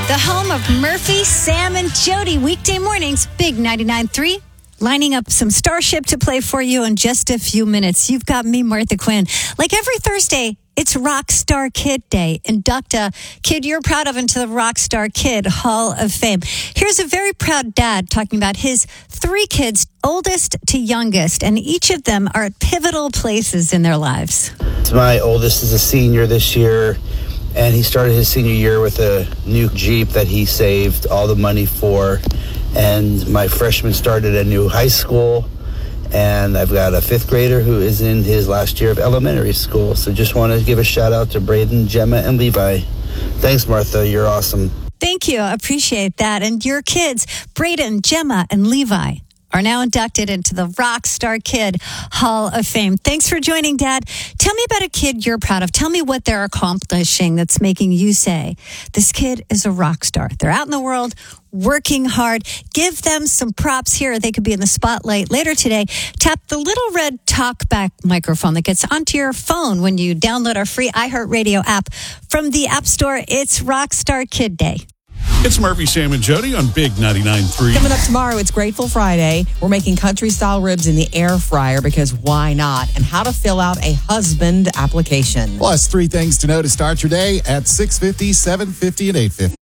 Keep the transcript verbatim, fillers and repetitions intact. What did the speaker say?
the home of Murphy, Sam, and Jody. Weekday mornings, Big ninety-nine point three. Lining up some Starship to play for you in just a few minutes. You've got me, Martha Quinn. Like every Thursday, it's Rockstar Kid Day. Induct a kid you're proud of into the Rockstar Kid Hall of Fame. Here's a very proud dad talking about his three kids, oldest to youngest, and each of them are at pivotal places in their lives. My oldest is a senior this year, and he started his senior year with a new Jeep that he saved all the money for. And my freshman started a new high school, and I've got a fifth grader who is in his last year of elementary school. So just want to give a shout out to Braden, Gemma, and Levi. Thanks, Martha. You're awesome. Thank you. I appreciate that. And your kids, Braden, Gemma, and Levi, are now inducted into the Rockstar Kid Hall of Fame. Thanks for joining, Dad. Tell me about a kid you're proud of. Tell me what they're accomplishing that's making you say, this kid is a rock star. They're out in the world working hard. Give them some props here. They could be in the spotlight later today. Tap the little red talkback microphone that gets onto your phone when you download our free iHeartRadio app from the App Store. It's Rockstar Kid Day. It's Murphy, Sam, and Jody on Big ninety-nine point three. Coming up tomorrow, it's Grateful Friday. We're making country-style ribs in the air fryer because why not? And how to fill out a husband application. Plus, three things to know to start your day at six fifty, seven fifty, and eight fifty.